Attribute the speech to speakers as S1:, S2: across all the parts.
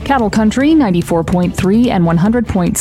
S1: Cattle Country 94.3 and 100.7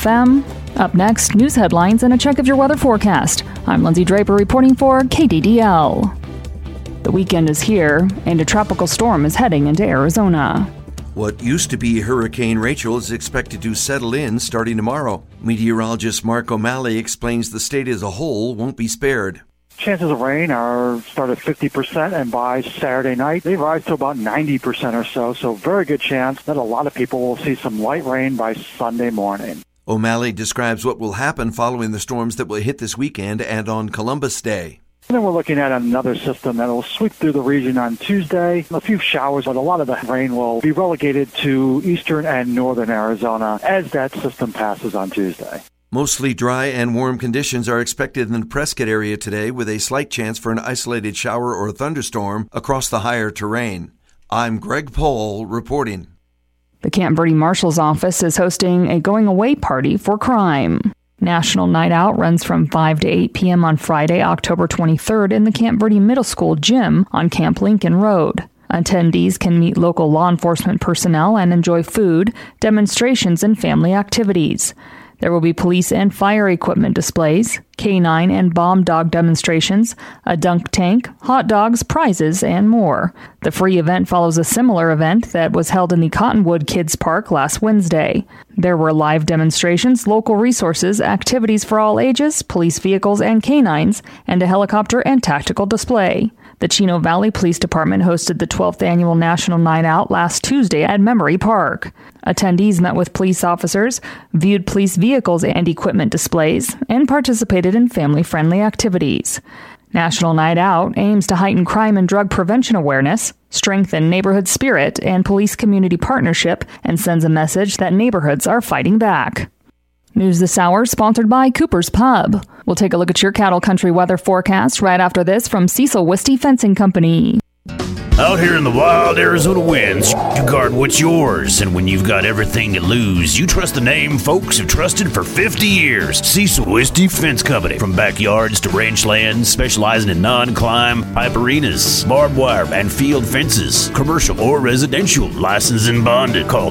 S1: FM. Up next, news headlines and a check of your weather forecast. I'm Lindsay Draper reporting for KDDL. The weekend is here, and a tropical storm is heading into Arizona.
S2: What used to be Hurricane Rachel is expected to settle in starting tomorrow. Meteorologist Mark O'Malley explains the state as a whole won't be spared.
S3: Chances of rain start at 50%, and by Saturday night, they rise to about 90% or so. So very good chance that a lot of people will see some light rain by Sunday morning.
S2: O'Malley describes what will happen following the storms that will hit this weekend and on Columbus Day.
S3: And then we're looking at another system that will sweep through the region on Tuesday. A few showers, but a lot of the rain will be relegated to eastern and northern Arizona as that system passes on Tuesday.
S2: Mostly dry and warm conditions are expected in the Prescott area today, with a slight chance for an isolated shower or thunderstorm across the higher terrain. I'm Greg Pohl reporting.
S1: The Camp Verde Marshal's Office is hosting a going-away party for crime. National Night Out runs from 5 to 8 p.m. on Friday, October 23rd in the Camp Verde Middle School gym on Camp Lincoln Road. Attendees can meet local law enforcement personnel and enjoy food, demonstrations, and family activities. There will be police and fire equipment displays, canine and bomb dog demonstrations, a dunk tank, hot dogs, prizes, and more. The free event follows a similar event that was held in the Cottonwood Kids Park last Wednesday. There were live demonstrations, local resources, activities for all ages, police vehicles and canines, and a helicopter and tactical display. The Chino Valley Police Department hosted the 12th Annual National Night Out last Tuesday at Memory Park. Attendees met with police officers, viewed police vehicles and equipment displays, and participated in family-friendly activities. National Night Out aims to heighten crime and drug prevention awareness, strengthen neighborhood spirit and police-community partnership, and sends a message that neighborhoods are fighting back. News this hour sponsored by Cooper's Pub. We'll take a look at your Cattle Country weather forecast right after this from Cecil Wisty Fencing Company.
S4: Out here in the wild Arizona winds, you guard what's yours. And when you've got everything to lose, you trust the name folks have trusted for 50 years. Cecil Wisty Fence Company. From backyards to ranch lands, specializing in non-climb, pipe arenas, barbed wire, and field fences. Commercial or residential. Licensed and bonded. Call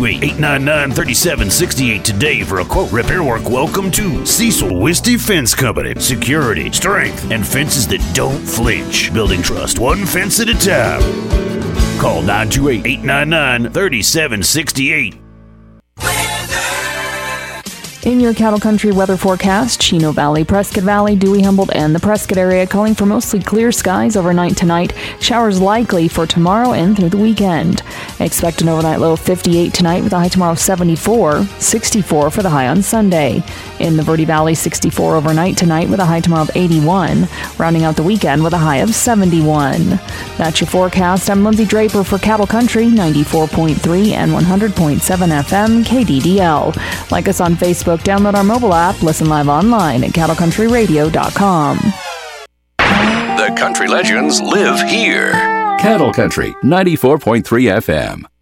S4: 928-899-3768 today for a quote. Repair work. Welcome to Cecil Wisty Fence Company. Security, strength, and fences that don't flinch. Building trust one fence at a time. Call 928-899-3768.
S1: In your Cattle Country weather forecast, Chino Valley, Prescott Valley, Dewey, Humboldt, and the Prescott area calling for mostly clear skies overnight tonight. Showers likely for tomorrow and through the weekend. Expect an overnight low of 58 tonight with a high tomorrow of 74, 64 for the high on Sunday. In the Verde Valley, 64 overnight tonight with a high tomorrow of 81, rounding out the weekend with a high of 71. That's your forecast. I'm Lindsay Draper for Cattle Country 94.3 and 100.7 FM KDDL. Like us on Facebook, download our mobile app, listen live online at cattlecountryradio.com.
S5: The country legends live here.
S6: Cattle Country 94.3 FM.